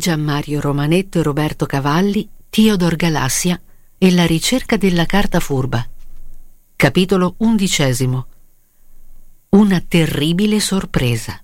Gianmario Romanetto e Roberto Cavalli, Theodor Galassia e la ricerca della carta furba. Capitolo 11. Una terribile sorpresa.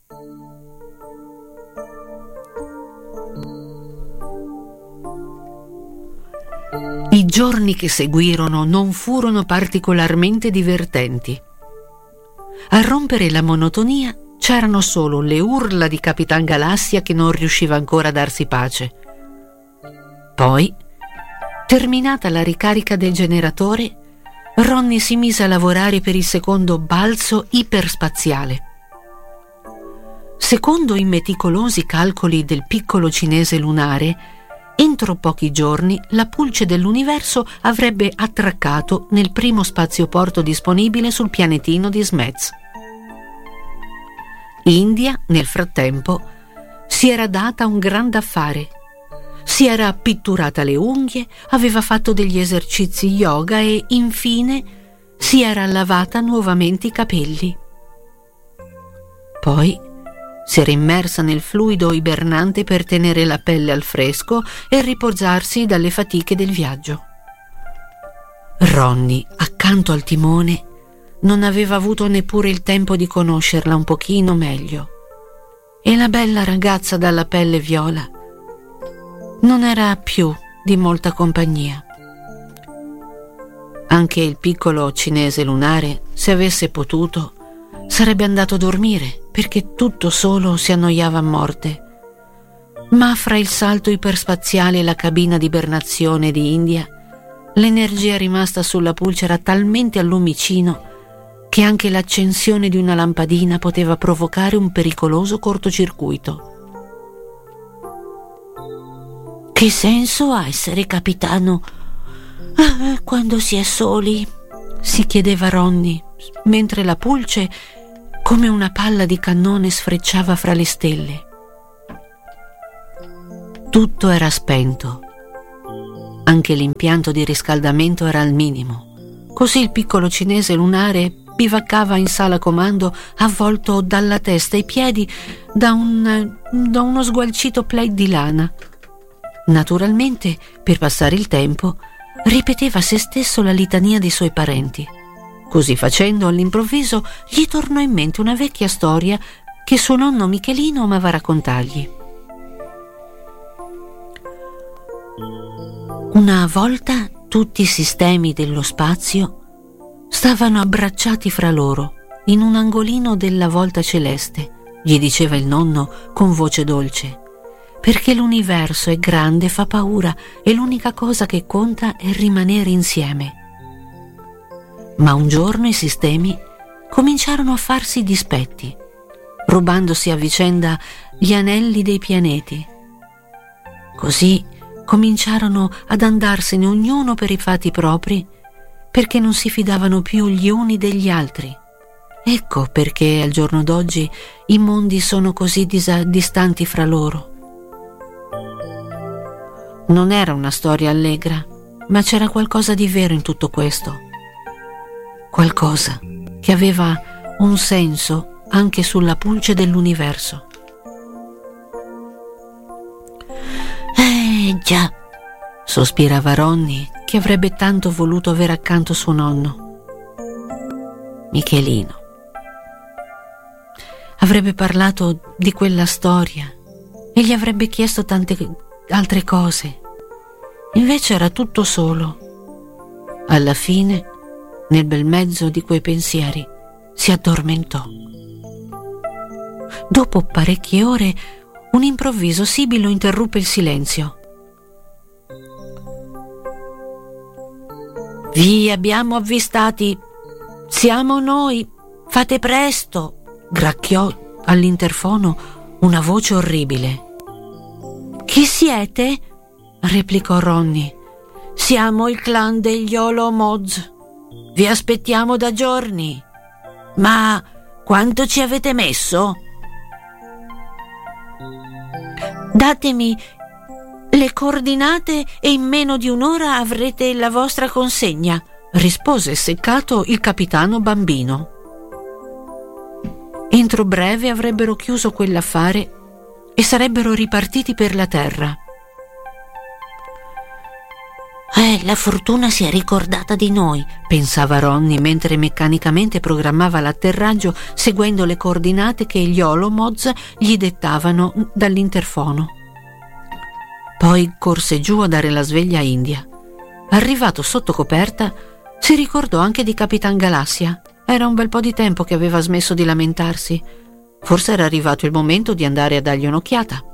I giorni che seguirono non furono particolarmente divertenti. A rompere la monotonia c'erano solo le urla di Capitan Galassia che non riusciva ancora a darsi pace. Poi, terminata la ricarica del generatore, Ronny si mise a lavorare per il secondo balzo iperspaziale. Secondo i meticolosi calcoli del piccolo cinese lunare, entro pochi giorni la pulce dell'universo avrebbe attraccato nel primo spazioporto disponibile sul pianetino di Smez. India, nel frattempo, si era data un grande affare. Si era pitturata le unghie, aveva fatto degli esercizi yoga e, infine, si era lavata nuovamente i capelli. Poi si era immersa nel fluido ibernante per tenere la pelle al fresco e riposarsi dalle fatiche del viaggio. Ronny, accanto al timone, non aveva avuto neppure il tempo di conoscerla un pochino meglio. E la bella ragazza dalla pelle viola non era più di molta compagnia. Anche il piccolo cinese lunare, se avesse potuto, sarebbe andato a dormire perché tutto solo si annoiava a morte. Ma fra il salto iperspaziale e la cabina di ibernazione di India, l'energia rimasta sulla pulce era talmente al lumicino che anche l'accensione di una lampadina poteva provocare un pericoloso cortocircuito. Che senso ha essere capitano quando si è soli? Si chiedeva Ronny, mentre la pulce, come una palla di cannone, sfrecciava fra le stelle. Tutto era spento. Anche l'impianto di riscaldamento era al minimo. Così il piccolo cinese lunare bivaccava in sala comando, avvolto dalla testa ai piedi da uno sgualcito plaid di lana. Naturalmente, per passare il tempo, ripeteva a se stesso la litania dei suoi parenti. Così facendo, all'improvviso, gli tornò in mente una vecchia storia che suo nonno Michelino amava raccontargli. Una volta tutti i sistemi dello spazio stavano abbracciati fra loro in un angolino della volta celeste, gli diceva il nonno con voce dolce, perché l'universo è grande, fa paura e l'unica cosa che conta è rimanere insieme. Ma un giorno i sistemi cominciarono a farsi dispetti, rubandosi a vicenda gli anelli dei pianeti. Così cominciarono ad andarsene ognuno per i fatti propri, perché non si fidavano più gli uni degli altri. Ecco perché al giorno d'oggi i mondi sono così distanti fra loro. Non era una storia allegra, ma c'era qualcosa di vero in tutto questo. Qualcosa che aveva un senso anche sulla pulce dell'universo. Già, sospirava Ronny, che avrebbe tanto voluto avere accanto suo nonno. Michelino avrebbe parlato di quella storia e gli avrebbe chiesto tante altre cose. Invece era tutto solo. Alla fine, nel bel mezzo di quei pensieri, si addormentò. Dopo parecchie ore, un improvviso sibilo interruppe il silenzio. Vi abbiamo avvistati. Siamo noi. Fate presto, gracchiò all'interfono una voce orribile. Chi siete? Replicò Ronny. Siamo il clan degli Holomoz. Vi aspettiamo da giorni. Ma quanto ci avete messo? Datemi le coordinate e in meno di un'ora avrete la vostra consegna, rispose seccato il capitano Bambino. Entro breve avrebbero chiuso quell'affare e sarebbero ripartiti per la Terra. La fortuna si è ricordata di noi, pensava Ronny mentre meccanicamente programmava l'atterraggio seguendo le coordinate che gli Holomods gli dettavano dall'interfono. Poi corse giù a dare la sveglia a India. Arrivato sotto coperta, si ricordò anche di Capitan Galassia. Era un bel po' di tempo che aveva smesso di lamentarsi. Forse era arrivato il momento di andare a dargli un'occhiata.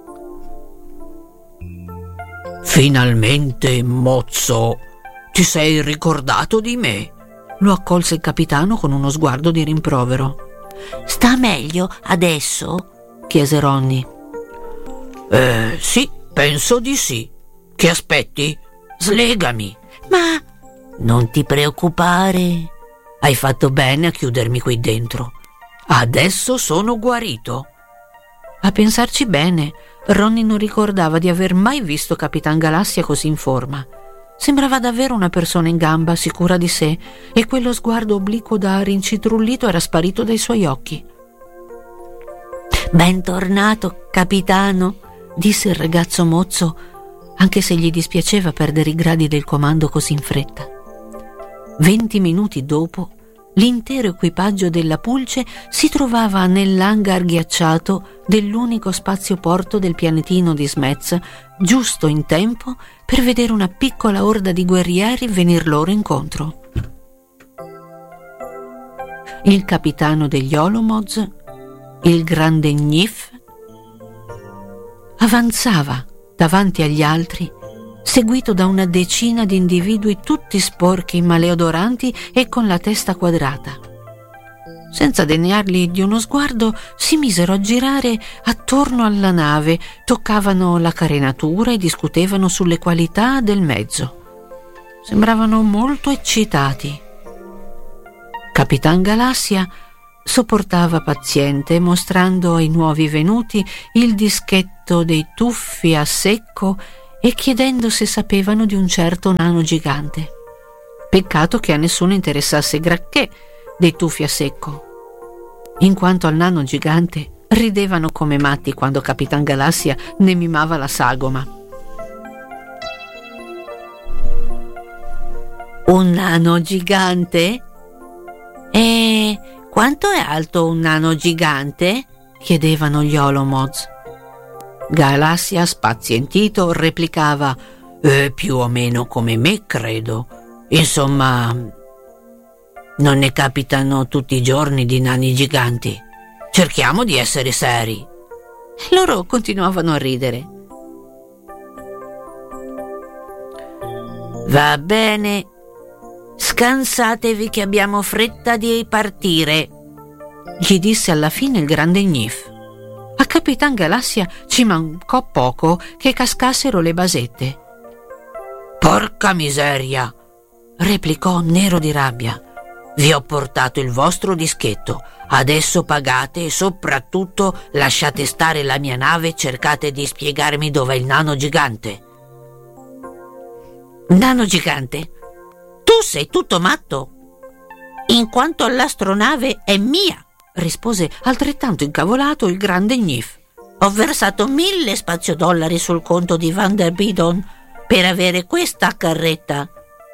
Finalmente, mozzo, ti sei ricordato di me? Lo accolse il capitano con uno sguardo di rimprovero. Sta meglio adesso? Chiese Ronny. Sì, penso di sì. Che aspetti? Slegami. Ma non ti preoccupare. Hai fatto bene a chiudermi qui dentro. Adesso sono guarito. A pensarci bene, Ronny non ricordava di aver mai visto Capitan Galassia così in forma. Sembrava davvero una persona in gamba, sicura di sé, e quello sguardo obliquo da rincitrullito era sparito dai suoi occhi. Bentornato, capitano, disse il ragazzo mozzo, anche se gli dispiaceva perdere i gradi del comando così in fretta. 20 minuti dopo, l'intero equipaggio della Pulce si trovava nell'hangar ghiacciato dell'unico spazioporto del pianetino di Smez, giusto in tempo per vedere una piccola orda di guerrieri venir loro incontro. Il capitano degli Holomods, il grande Gnif, avanzava davanti agli altri, seguito da una decina di individui tutti sporchi, maleodoranti e con la testa quadrata. Senza degnarli di uno sguardo, si misero a girare attorno alla nave, toccavano la carenatura e discutevano sulle qualità del mezzo. Sembravano molto eccitati. Capitan Galassia sopportava paziente, mostrando ai nuovi venuti il dischetto dei tuffi a secco e chiedendo se sapevano di un certo nano gigante. Peccato che a nessuno interessasse granché dei tuffi a secco. In quanto al nano gigante, ridevano come matti quando Capitan Galassia ne mimava la sagoma. Un nano gigante? E quanto è alto un nano gigante? Chiedevano gli Holomods. Galassia, spazientito, replicava: più o meno come me, credo. Insomma, non ne capitano tutti i giorni di nani giganti. Cerchiamo di essere seri. Loro continuavano a ridere. Va bene, scansatevi che abbiamo fretta di partire, gli disse alla fine il grande Gnif. A Capitan Galassia ci mancò poco che cascassero le basette. Porca miseria, replicò nero di rabbia. Vi ho portato il vostro dischetto. Adesso pagate e soprattutto lasciate stare la mia nave e cercate di spiegarmi dov'è il nano gigante. Nano gigante? Tu sei tutto matto? In quanto l'astronave è mia, rispose altrettanto incavolato il grande Gnif. Ho versato 1000 spaziodollari sul conto di Van der Bidon per avere questa carretta.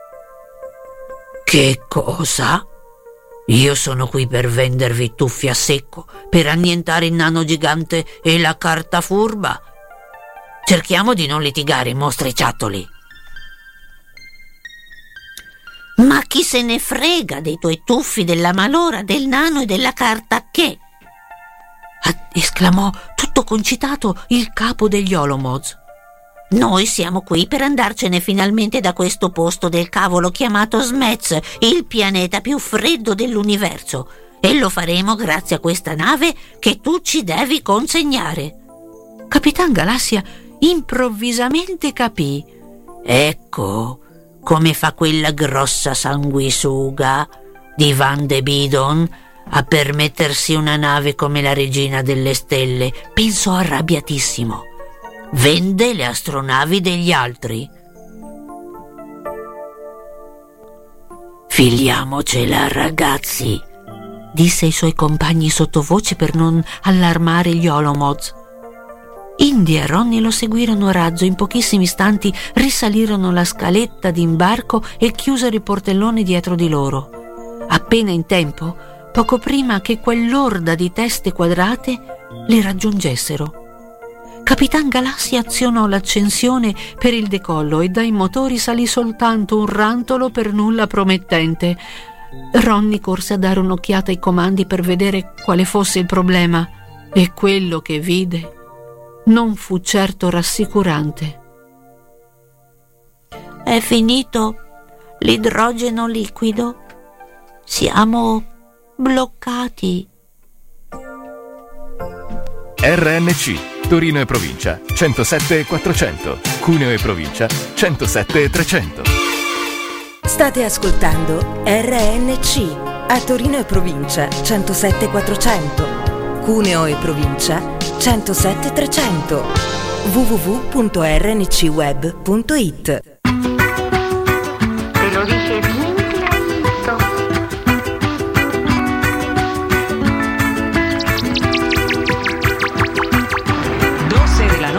Che cosa? Io sono qui per vendervi tuffi a secco, per annientare il nano gigante e la carta furba. Cerchiamo di non litigare, mostriciattoli. Ma chi se ne frega dei tuoi tuffi, della malora, del nano e della carta che? Esclamò tutto concitato il capo degli Holomods. Noi siamo qui per andarcene finalmente da questo posto del cavolo chiamato Smez, il pianeta più freddo dell'universo, e lo faremo grazie a questa nave che tu ci devi consegnare. Capitan Galassia improvvisamente capì. Ecco come fa quella grossa sanguisuga di Van de Bidon a permettersi una nave come la Regina delle Stelle, pensò arrabbiatissimo. Vende le astronavi degli altri. Filiamocela, ragazzi, disse ai suoi compagni sottovoce per non allarmare gli Holomods. Indy e Ronny lo seguirono a razzo. In pochissimi istanti risalirono la scaletta d'imbarco e chiusero i portelloni dietro di loro. Appena in tempo, poco prima che quell'orda di teste quadrate li raggiungessero. Capitan Galassi azionò l'accensione per il decollo e dai motori salì soltanto un rantolo per nulla promettente. Ronny corse a dare un'occhiata ai comandi per vedere quale fosse il problema, e quello che vide non fu certo rassicurante. È finito l'idrogeno liquido? Siamo bloccati. RNC, Torino e provincia 107 e 400, Cuneo e provincia 107 e 300. State ascoltando RNC, a Torino e provincia 107 e 400, Cuneo e provincia 107 e 300, www.rncweb.it. Te lo dije bien.